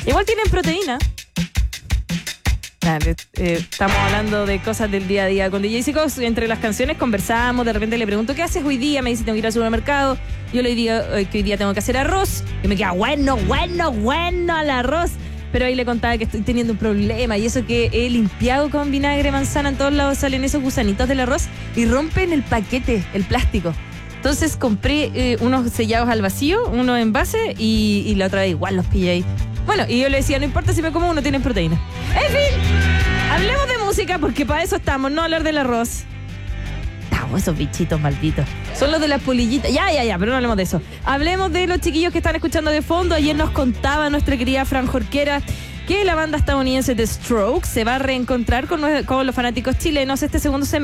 Igual tienen proteína. Estamos hablando de cosas del día a día. Con DJ Sicos, entre las canciones conversamos, de repente le pregunto ¿qué haces hoy día? Me dice tengo que ir al supermercado. Yo le digo que hoy día tengo que hacer arroz. Y me queda bueno el arroz. Pero ahí le contaba que estoy teniendo un problema. Y eso que he limpiado con vinagre, manzana, en todos lados salen esos gusanitos del arroz y rompen el paquete, el plástico. Entonces compré unos sellados al vacío, unos en base y la otra vez igual los pillé ahí. Bueno, y yo le decía, no importa si me como uno, tienen proteína. En fin, hablemos de música porque para eso estamos, no hablar del arroz. Esos bichitos malditos. Son los de las polillitas. Ya, pero no hablemos de eso. Hablemos de los chiquillos que están escuchando de fondo. Ayer nos contaba nuestra querida Fran Jorquera que la banda estadounidense The Strokes se va a reencontrar con los fanáticos chilenos este segundo semestre.